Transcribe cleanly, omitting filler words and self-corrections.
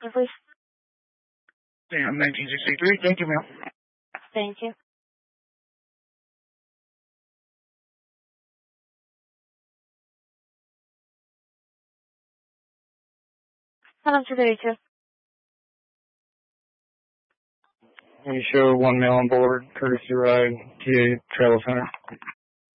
number, please? Yeah, 1963. Thank you, ma'am. Thank you. Hello, today, too. We show one male on board, courtesy ride, TA Travel Center.